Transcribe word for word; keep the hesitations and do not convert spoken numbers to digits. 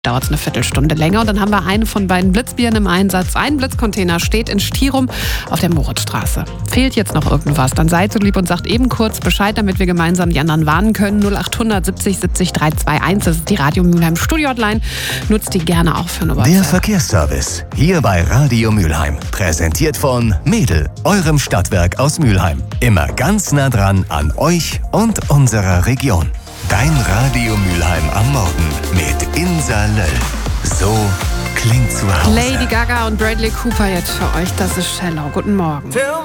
dauert es eine Viertelstunde länger. Und dann haben wir eine von beiden Blitzbieren im Einsatz. Ein Blitzcontainer steht in Stirum auf der Moritzstraße. Fehlt jetzt noch irgendwas, dann seid so lieb und sagt eben kurz Bescheid, damit wir gemeinsam die anderen warnen können. null achthundert siebzig siebzig dreihundertveinundzwanzig, das ist die Radio Mülheim Studio-Hotline. Nutzt die gerne auch für eine WhatsApp. Der Verkehrsservice, hier bei Radio Mülheim. Präsentiert von Mädel, eurem Stadtwerk aus Mülheim. Immer ganz nah dran an euch und unserer Region. Dein Radio Mülheim am Morgen mit Insa Löll. So klingt zu Hause. Lady Gaga und Bradley Cooper jetzt für euch. Das ist Shallow. Guten Morgen.